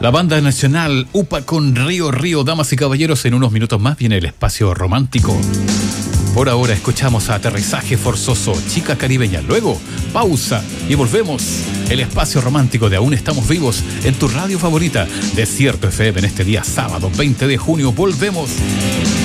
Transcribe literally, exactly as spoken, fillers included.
La banda nacional UPA con Río Río. Damas y caballeros, en unos minutos más viene el espacio romántico. Por ahora escuchamos a Aterrizaje Forzoso, Chica Caribeña. Luego, pausa y volvemos. El espacio romántico de Aún Estamos Vivos en tu radio favorita, Desierto F M, en este día sábado veinte de junio. Volvemos.